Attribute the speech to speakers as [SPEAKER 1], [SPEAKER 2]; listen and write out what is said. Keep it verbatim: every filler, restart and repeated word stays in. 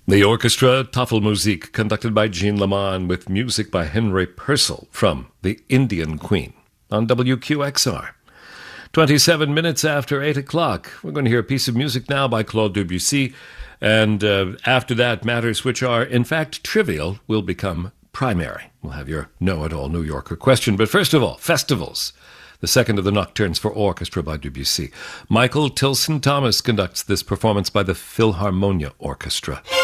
[SPEAKER 1] The orchestra Tafelmusik, conducted by Jean Lamont, with music by Henry Purcell from The Indian Queen on W Q X R. twenty-seven minutes after eight o'clock. We're going to hear a piece of music now by Claude Debussy, and uh, after that, matters which are, in fact, trivial will become primary. We'll have your know-it-all New Yorker question, but first of all, festivals. The second of the Nocturnes for Orchestra by Debussy. Michael Tilson Thomas conducts this performance by the Philharmonia Orchestra.